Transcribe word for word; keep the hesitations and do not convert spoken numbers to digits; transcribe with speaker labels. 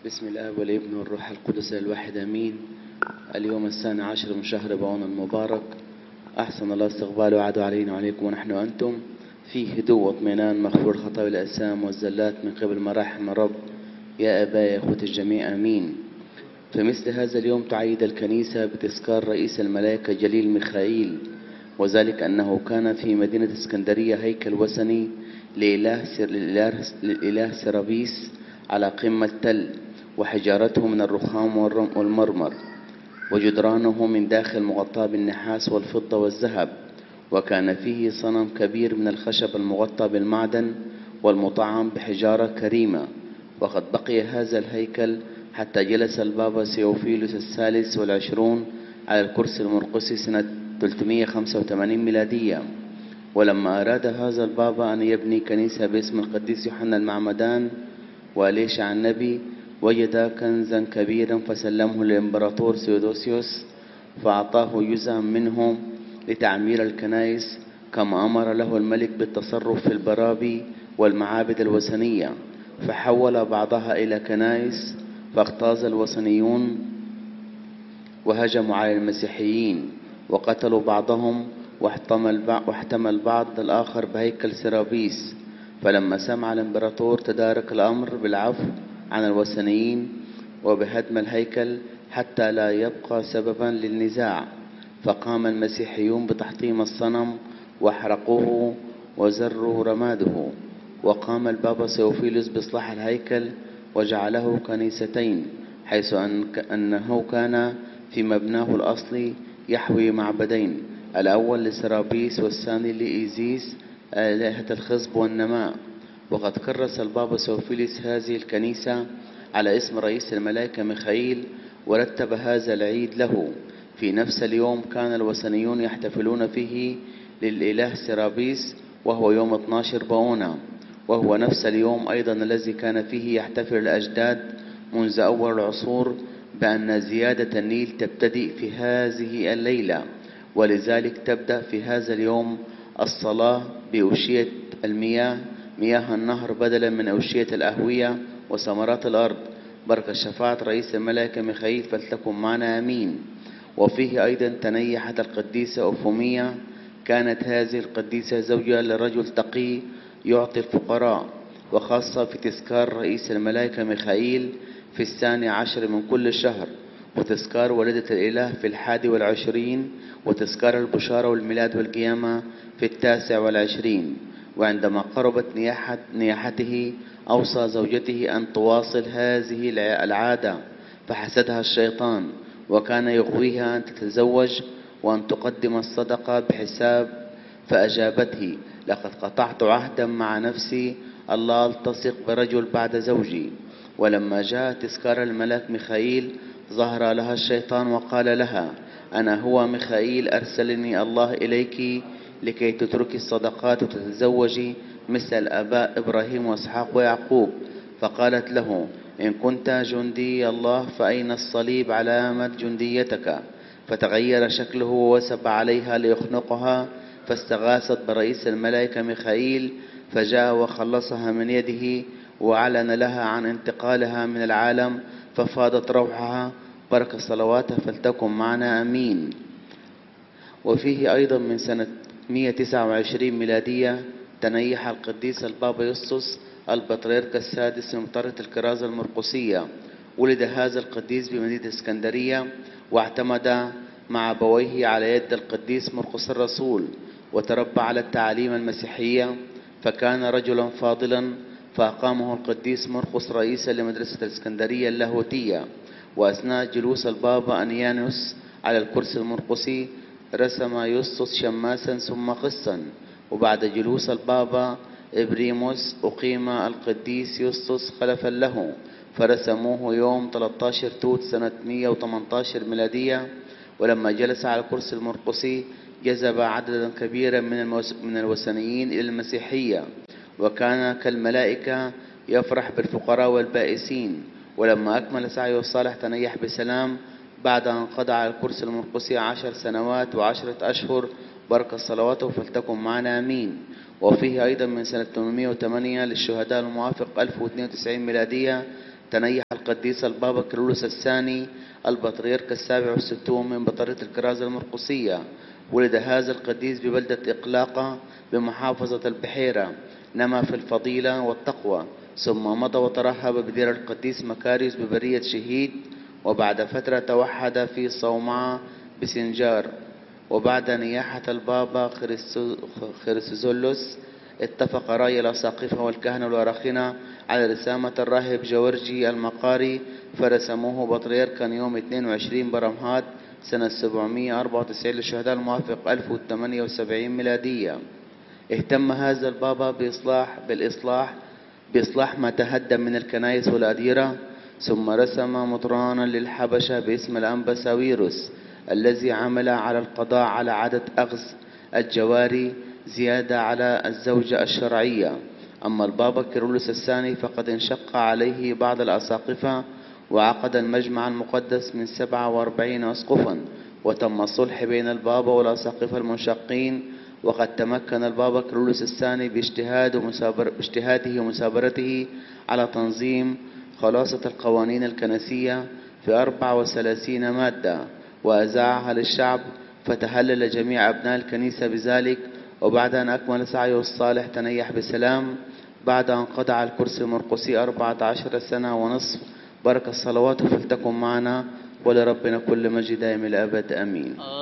Speaker 1: بسم الله والابن والروح القدس الواحد امين. اليوم الثاني عشر من شهر باون المبارك، احسن الله استقباله وعده علينا وعليكم ونحن وانتم في هدوء واطمئنان، مغفور خطايا الاثام والزلات من قبل مراحم الرب. يا اباء يا اخوتي الجميع امين. في مثل هذا اليوم تعيد الكنيسه بتذكار رئيس الملائكه جليل ميخائيل، وذلك انه كان في مدينه اسكندريه هيكل وثني لإله, سر... للإله سرابيس على قمة تل، وحجارته من الرخام والمرمر، وجدرانه من داخل مغطى بالنحاس والفضة والذهب، وكان فيه صنم كبير من الخشب المغطى بالمعدن والمطعم بحجارة كريمة. وقد بقي هذا الهيكل حتى جلس البابا سيوفيلوس الثالث والعشرون على الكرسي المرقسي سنة ثلاثمائة وخمسة وثمانين ميلادية. ولما أراد هذا البابا أن يبني كنيسة باسم القديس يوحنا المعمدان وأليشع النبي، وجد كنزا كبيرا فسلمه للإمبراطور سيودوسيوس، فأعطاه جزءا منه لتعمير الكنائس، كما أمر له الملك بالتصرف في البرابي والمعابد الوثنية، فحول بعضها إلى كنائس. فاغتاظ الوثنيون وهجموا على المسيحيين وقتلوا بعضهم، واحتمى البعض الآخر بهيكل سرابيس. فلما سمع الإمبراطور تدارك الأمر بالعفو عن الوثنيين وبهدم الهيكل حتى لا يبقى سببا للنزاع، فقام المسيحيون بتحطيم الصنم وحرقوه وزروا رماده. وقام البابا سيوفيلوس بإصلاح الهيكل وجعله كنيستين، حيث أنه كان في مبناه الأصلي يحوي معبدين، الأول لسرابيس والثاني لإيزيس آلهة الخصب والنماء. وقد كرس البابا سيوفيلوس هذه الكنيسة على اسم رئيس الملائكة ميخائيل، ورتب هذا العيد له. في نفس اليوم كان الوثنيون يحتفلون فيه للإله سرابيس، وهو يوم اثني عشر باونا، وهو نفس اليوم أيضا الذي كان فيه يحتفل الأجداد منذ أول العصور بأن زيادة النيل تبتدئ في هذه الليلة، ولذلك تبدأ في هذا اليوم الصلاة بأوشية المياه، مياه النهر بدلا من أوشية الأهوية وثمرات الأرض. بركة شفاعة رئيس الملائكة ميخائيل فلتكن معنا آمين. وفيه أيضا تنيحت القديسة أوفومية. كانت هذه القديسة زوجة لرجل تقي يعطي الفقراء، وخاصة في تذكار رئيس الملائكة ميخائيل في الثاني عشر من كل شهر، وتذكار والدة الإله في الحادي والعشرين، وتذكار البشارة والميلاد والقيامة في التاسع والعشرين. وعندما قربت نياحة نياحته أوصى زوجته أن تواصل هذه العادة، فحسدها الشيطان وكان يغويها أن تتزوج وأن تقدم الصدقة بحساب، فأجابته: لقد قطعت عهدا مع نفسي الله ألتصق برجل بعد زوجي. ولما جاء تذكار الملاك ميخائيل ظهر لها الشيطان وقال لها: أنا هو ميخائيل، أرسلني الله إليك لكي تتركي الصدقات وتتزوجي مثل الآباء إبراهيم وإسحاق ويعقوب. فقالت له: إن كنت جندي الله فأين الصليب علامة جنديتك؟ فتغير شكله ووثب عليها ليخنقها، فاستغاثت برئيس الملائكة ميخائيل، فجاء وخلصها من يده وأعلن لها عن انتقالها من العالم، ففاضت روحها. بركة صلواتها فلتكن معنا آمين. وفيه أيضا من سنة مئة وتسعة وعشرين ميلادية تنيح القديس البابا يسطس البطريرك السادس من طرة الكرازة المرقسية. ولد هذا القديس بمدينة اسكندرية، واعتمد مع أبويه على يد القديس مرقس الرسول، وتربى على التعاليم المسيحية، فكان رجلا فاضلا. فأقامه القديس مرقس رئيسا لمدرسة الاسكندرية اللاهوتية. وأثناء جلوس البابا أنيانوس على الكرسي المرقسي رسم يسطس شماسا ثم قسا. وبعد جلوس البابا إبريموس أقيم القديس يسطس خلفا له، فرسموه يوم ثلاثة عشر توت سنة مئة وثمانية عشر ميلادية. ولما جلس على الكرسي المرقسي جذب عددا كبيرا من الوثنيين إلى المسيحية، وكان كالملائكة يفرح بالفقراء والبائسين. ولما أكمل سعيه الصالح تنيح بسلام بعد أن قضى على الكرسي المرقسي عشر سنوات وعشرة أشهر. بركة صلواته فلتكن معنا آمين. وفيه أيضا من سنة ثمانمائة وثمانية للشهداء الموافق ألف واثنين وتسعين ميلادية تنيح القديس البابا كيرلس الثاني البطريرك السابع والستون من بطريرة الكرازة المرقسية. ولد هذا القديس ببلدة إقلاقة بمحافظة البحيرة. نما في الفضيلة والتقوى، ثم مضى وترهب بدير القديس مكاريوس ببرية شهيد، وبعد فترة توحد في صومعة بسنجار. وبعد نياحة البابا خريستوزولوس اتفق رأي الأساقفة والكهنة والأراخنة على رسامة الراهب جورجي المقاري، فرسموه بطريركا يوم اثنين وعشرين برمهات سنة سبعمائة وأربعة وتسعين للشهداء الموافق ألف وثمانية وسبعين ميلادية. اهتم هذا البابا بإصلاح بالإصلاح بإصلاح ما تهدم من الكنائس والأديرة، ثم رسم مطرانا للحبشة باسم الأنبا ساويروس الذي عمل على القضاء على عدد أخذ الجواري زيادة على الزوجة الشرعية. أما البابا كيرلس الثاني فقد انشق عليه بعض الأساقفة، وعقد المجمع المقدس من سبعة وأربعين أسقفا، وتم الصلح بين البابا والأساقفة المنشقين. وقد تمكن البابا كيرلس الثاني باجتهاد ومسابر باجتهاده ومثابرته على تنظيم خلاصة القوانين الكنسية في أربع وثلاثين مادة، وأذاعها للشعب، فتهلل جميع أبناء الكنيسة بذلك. وبعد أن أكمل سعيه الصالح تنيح بسلام بعد أن قضى على الكرسي المرقسي أربعة عشر سنة ونصف. بركة الصلوات فلتكن معنا، ولربنا كل مجد دائم الأبد. أمين.